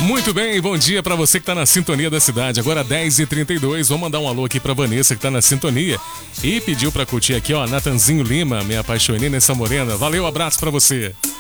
Muito bem, bom dia pra você que tá na sintonia da cidade. Agora 10h32, vou mandar um alô aqui pra Vanessa que tá na sintonia e pediu pra curtir aqui, ó, Natanzinho Lima, Me Apaixonei Nessa Morena. Valeu, abraço pra você.